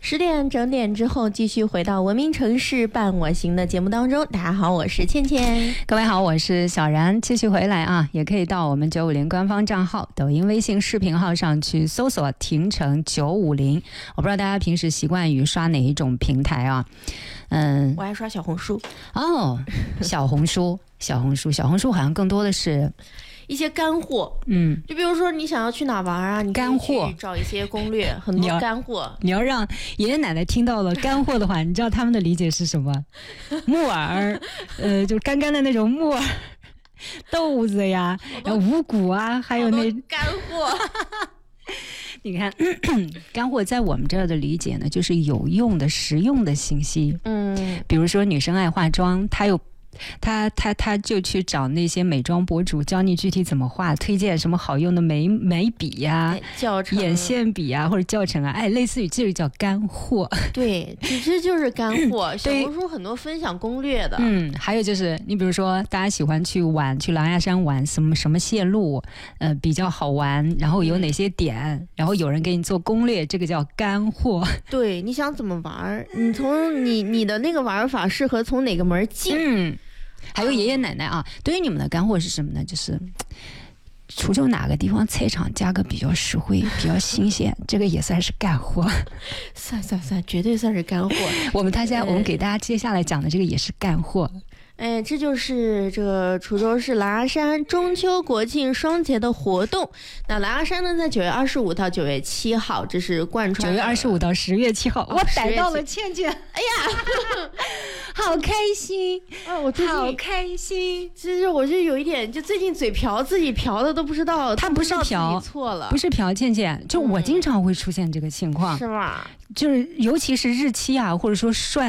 10点整点之后，继续回到文明城市伴我行的节目当中。大家好，我是倩倩。 各位好，我是小然。继续回来啊，也可以到我们950官方账号、抖音、微信视频号上去搜索婷城950。我不知道大家平时习惯于刷哪一种平台啊？ 我爱刷小红书。 哦，小红书好像更多的是一些干货，就比如说你想要去哪玩啊，你干货去找一些攻略，很多干货。 你要让爷爷奶奶听到了干货的话，你知道他们的理解是什么？木耳，就干干的那种木耳，豆子呀，五谷啊，还有那干货。 你看，干货在我们这儿的理解呢，就是有用的、实用的信息。比如说女生爱化妆，他就去找那些美妆博主教你具体怎么画，推荐什么好用的眉笔呀、眼线笔啊或者教程啊，类似于这个叫干货。 对，这就是干货。小红书很多分享攻略的。 还有就是你比如说大家喜欢去狼牙山玩什么线路，比较好玩，然后有哪些点，然后有人给你做攻略，这个叫干货。 对，你想怎么玩，你从你的那个玩法适合从哪个门进。 还有爷爷奶奶啊，对于你们的干货是什么呢？就是滁州哪个地方菜场价格比较实惠、比较新鲜，这个也算是干货。 算，绝对算是干货。 我们给大家接下来讲的这个也是干货。 这就是这个滁州市狼牙山中秋国庆双节的活动。那狼牙山呢，在9月25到9月7号，这是贯穿。9月 25到10月7号，我逮到了倩倩。 哎呀， 好开心啊！我最近好开心。 其实我就有一点，就最近嘴瓢，自己瓢的都不知道。 他不是瓢， 错了， 不是瓢，倩倩，就我经常会出现这个情况， 是吧？ 就是尤其是日期啊，或者说